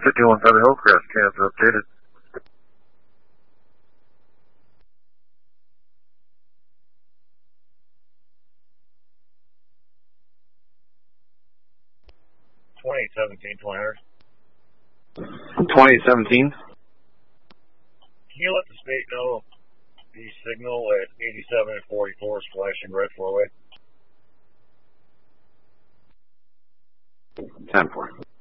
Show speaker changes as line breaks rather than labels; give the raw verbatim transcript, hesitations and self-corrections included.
fifty-one Feather Hillcrest, cancer updated. twenty seventeen, twenty hundred.
twenty seventeen.
Can you let the state know the signal at eighty-seven and forty-four is flashing red four-way?
ten four.